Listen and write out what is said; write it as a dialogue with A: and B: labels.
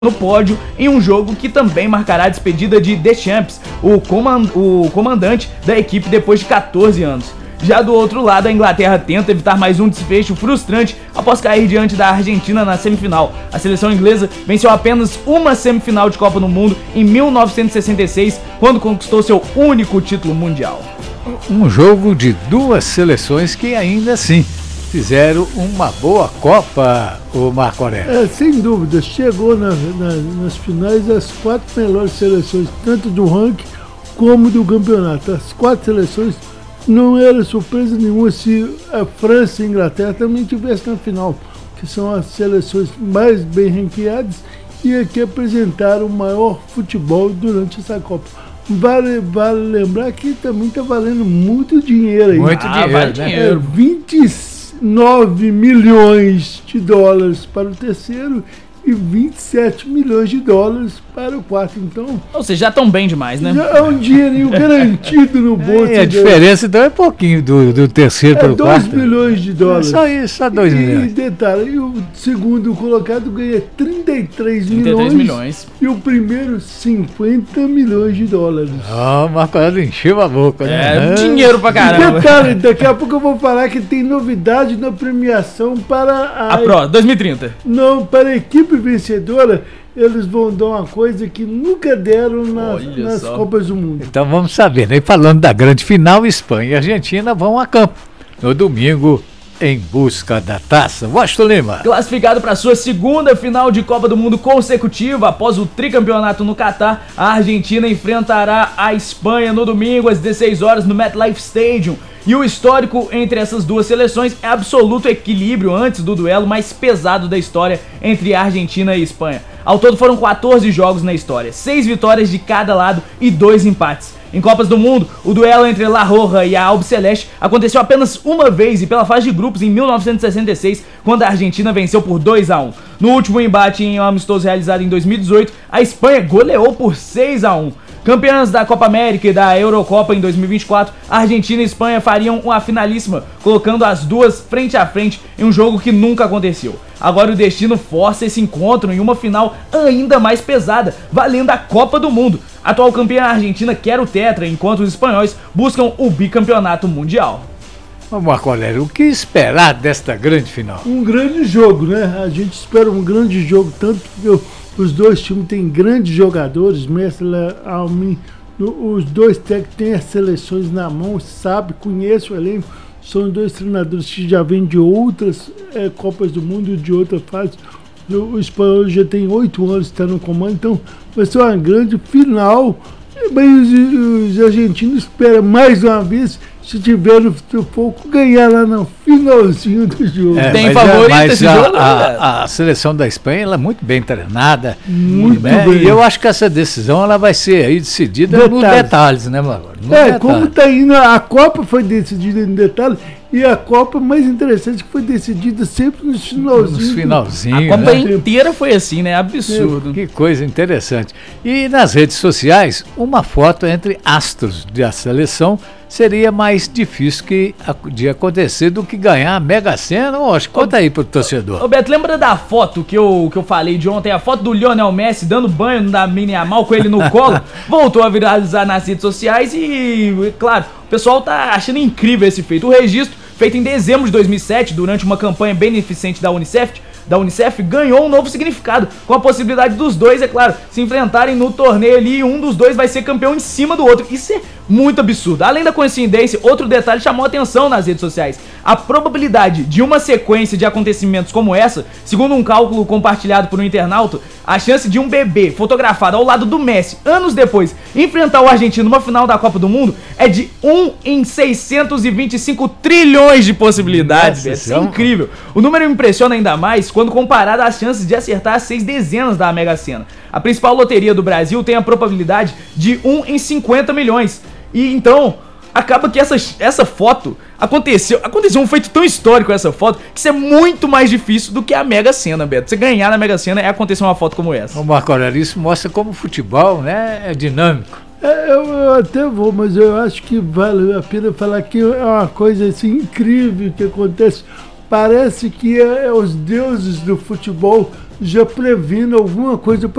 A: no pódio em um jogo que também marcará a despedida de Deschamps, o comandante da equipe depois de 14 anos. Já do outro lado, a Inglaterra tenta evitar mais um desfecho frustrante após cair diante da Argentina na semifinal. A seleção inglesa venceu apenas uma semifinal de Copa do Mundo em 1966, quando conquistou seu único título mundial.
B: Um jogo de duas seleções que ainda assim fizeram uma boa Copa, o Marco Aurélio.
C: Sem dúvida, chegou nas finais as 4 melhores seleções, tanto do ranking como do campeonato. As 4 seleções, não era surpresa nenhuma se a França e a Inglaterra também estivessem na final, que são as seleções mais bem ranqueadas e que apresentaram o maior futebol durante essa Copa. Vale lembrar que também está valendo muito dinheiro aí.
B: Muito dinheiro,
A: vale dinheiro.
C: 29 milhões de dólares para o terceiro e 27 milhões de dólares para o quarto. Então,
A: ou seja, já estão bem demais, né?
C: Já é um dinheirinho garantido no bolso.
B: A diferença então é pouquinho do terceiro para o quarto.
C: 2 milhões de dólares.
B: Só isso, só 2 milhões.
C: E detalhe, o segundo colocado ganha 33
A: milhões.
C: E o primeiro 50 milhões de dólares.
B: O Marco Aurélio encheu a boca, né?
A: Dinheiro pra caramba.
C: Detalhe, daqui a pouco eu vou falar que tem novidade na premiação para
A: a Pro 2030.
C: Não, para a equipe vencedora, eles vão dar uma coisa que nunca deram nas Copas do Mundo.
B: Então vamos saber, né? E falando da grande final, Espanha e Argentina vão a campo no domingo em busca da taça. Washington Lima.
A: Classificado para sua segunda final de Copa do Mundo consecutiva após o tricampeonato no Catar, a Argentina enfrentará a Espanha no domingo às 16 horas no MetLife Stadium. E o histórico entre essas duas seleções é absoluto equilíbrio antes do duelo mais pesado da história entre a Argentina e a Espanha. Ao todo foram 14 jogos na história, 6 vitórias de cada lado e 2 empates. Em Copas do Mundo, o duelo entre La Roja e a Albiceleste aconteceu apenas uma vez e pela fase de grupos em 1966, quando a Argentina venceu por 2-1. No último embate em um amistoso realizado em 2018, a Espanha goleou por 6-1. Campeãs da Copa América e da Eurocopa em 2024, a Argentina e a Espanha fariam uma finalíssima, colocando as duas frente a frente em um jogo que nunca aconteceu. Agora o destino força esse encontro em uma final ainda mais pesada, valendo a Copa do Mundo. A atual campeã Argentina quer o tetra, enquanto os espanhóis buscam o bicampeonato mundial.
B: Marco Aurélio, o que esperar desta grande final?
C: Um grande jogo, né? A gente espera um grande jogo, tanto que os dois times têm grandes jogadores, Messi, Almin, os dois técnicos têm as seleções na mão, sabe, conhecem o elenco, são dois treinadores que já vêm de outras Copas do Mundo, de outra fase. O espanhol já tem 8 anos que está no comando, então vai ser uma grande final. Mas os argentinos esperam mais uma vez, se tiver no pouco, ganhar lá no finalzinho do jogo.
A: Tem favorito esse jogo?
B: A seleção da Espanha ela é muito bem treinada.
C: Muito bem.
B: E eu acho que essa decisão ela vai ser aí decidida nos detalhes, né, Marco?
C: Como está indo, a Copa foi decidida em detalhes. E a Copa mais interessante que foi decidida sempre nos finalzinhos.
A: A Copa inteira foi assim, né? Absurdo.
B: Que coisa interessante. E nas redes sociais, uma foto entre astros da seleção seria mais difícil de acontecer do que ganhar a Mega Sena. Conta aí pro torcedor.
A: Ô Beto, lembra da foto que eu falei de ontem? A foto do Lionel Messi dando banho da Lamine Yamal com ele no colo? Voltou a viralizar nas redes sociais e, claro, o pessoal tá achando incrível esse feito. O registro, feito em dezembro de 2007, durante uma campanha beneficente da Unicef, ganhou um novo significado, com a possibilidade dos dois, é claro, se enfrentarem no torneio ali e um dos dois vai ser campeão em cima do outro. Isso é muito absurdo. Além da coincidência, outro detalhe chamou a atenção nas redes sociais. A probabilidade de uma sequência de acontecimentos como essa, segundo um cálculo compartilhado por um internauta, a chance de um bebê fotografado ao lado do Messi, anos depois, enfrentar o argentino numa final da Copa do Mundo é de 1 em 625 trilhões de possibilidades. Isso é incrível. O número impressiona ainda mais quando comparado às chances de acertar as 6 dezenas da Mega Sena. A principal loteria do Brasil tem a probabilidade de 1 em 50 milhões. E então, acaba que essa foto aconteceu um feito tão histórico essa foto, que isso é muito mais difícil do que a Mega Sena, Beto. Você ganhar na Mega Sena é acontecer uma foto como essa.
B: O Marco Aurélio, isso mostra como o futebol, né, é dinâmico.
C: Eu até vou, mas eu acho que vale a pena falar que é uma coisa assim incrível que acontece. Parece que os deuses do futebol já prevendo alguma coisa